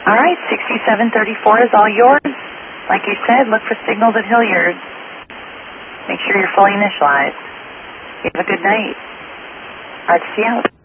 All right, 6734 is all yours. Like you said, look for signals at Hilliard. Make sure you're fully initialized. You have a good night. RTC out.